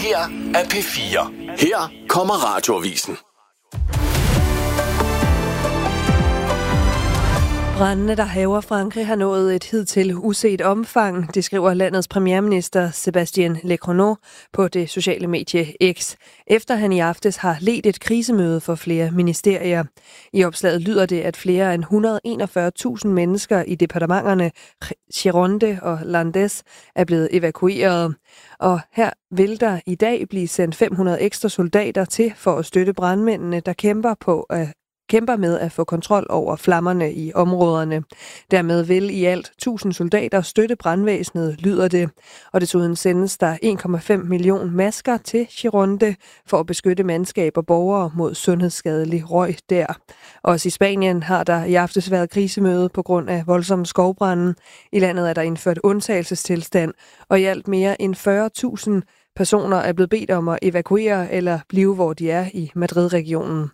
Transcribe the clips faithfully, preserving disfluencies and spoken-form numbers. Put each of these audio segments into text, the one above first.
her er P fire. Her kommer Radioavisen. Brandene, der hærger Frankrig, har nået et hidtil uset omfang, det skriver landets premierminister Sébastien Lecornu på det sociale medie X, efter han i aftes har ledt et krisemøde for flere ministerier. I opslaget lyder det, at flere end et hundrede og enogfyrre tusind mennesker i departementerne Gironde og Landes er blevet evakueret. Og her vil der i dag blive sendt fem hundrede ekstra soldater til for at støtte brandmændene, der kæmper på at kæmper med at få kontrol over flammerne i områderne. Dermed vil i alt tusind soldater støtte brandvæsenet, lyder det. Og desuden sendes der en komma fem millioner masker til Gironde for at beskytte mandskab og borgere mod sundhedsskadelig røg der. Også i Spanien har der i aftes været krisemøde på grund af voldsomme skovbranden. I landet er der indført undtagelsestilstand, og i alt mere end fyrre tusind personer er blevet bedt om at evakuere eller blive, hvor de er i Madrid-regionen.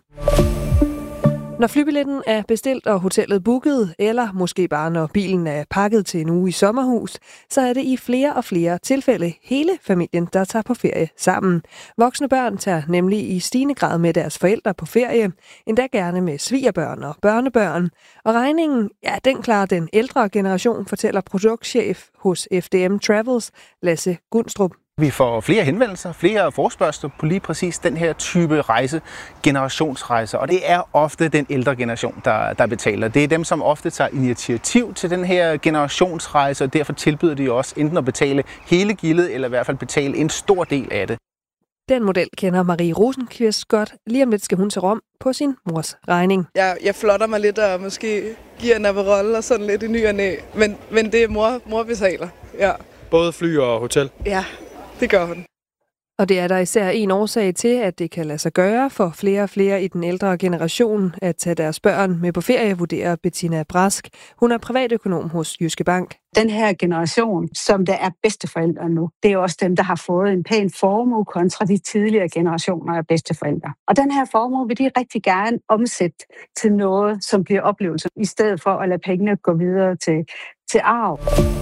Når flybilletten er bestilt og hotellet booket, eller måske bare når bilen er pakket til en uge i sommerhus, så er det i flere og flere tilfælde hele familien, der tager på ferie sammen. Voksne børn tager nemlig i stigende grad med deres forældre på ferie, endda gerne med svigerbørn og børnebørn. Og regningen, ja, den klarer den ældre generation, fortæller produktchef hos F D M Travels, Lasse Gunstrup. Vi får flere henvendelser, flere forespørgsler på lige præcis den her type rejse, generationsrejser. Og det er ofte den ældre generation, der, der betaler. Det er dem, som ofte tager initiativ til den her generationsrejse, og derfor tilbyder de også enten at betale hele gildet, eller i hvert fald betale en stor del af det. Den model kender Marie Rosenqvist godt. Lige om lidt skal hun til Rom på sin mors regning. Jeg, jeg flotter mig lidt og måske giver en Aperol og sådan lidt i ny og næ. Men, men det er mor, mor betaler. Ja. Både fly og hotel? Ja. Det gør hun. Og det er der især en årsag til, at det kan lade sig gøre for flere og flere i den ældre generation at tage deres børn med på ferie, vurderer Bettina Brask. Hun er privatøkonom hos Jyske Bank. Den her generation, som der er bedsteforældre nu, det er også dem, der har fået en pæn formue kontra de tidligere generationer af bedsteforældre. Og den her formue vil de rigtig gerne omsætte til noget, som bliver oplevelser, i stedet for at lade pengene gå videre til, til arv.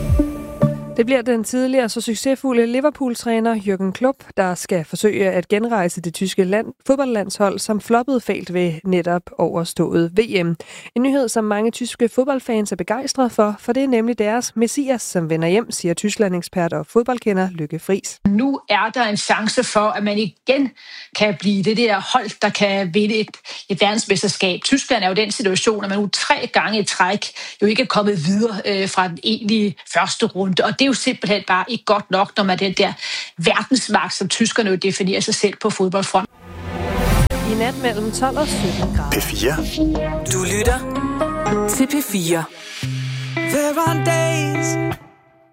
Det bliver den tidligere så succesfulde Liverpool-træner Jürgen Klopp, der skal forsøge at genrejse det tyske land, fodboldlandshold, som floppede fælt ved netop overstået V M. En nyhed, som mange tyske fodboldfans er begejstrede for, for det er nemlig deres messias, som vender hjem, siger Tyskland-ekspert og fodboldkender Lykke Friis. Nu er der en chance for, at man igen kan blive det der hold, der kan vinde et, et verdensmesterskab. Tyskland er jo den situation, at man nu tre gange i træk jo ikke er kommet videre øh, fra den egentlige første runde, og det er jo simpelthen bare ikke godt nok, når man er den der verdensmagt, som tyskerne jo definerer sig selv på fodboldfront. I nat mellem tolv og sytten grader. P fire. Du lytter til P fire. There are days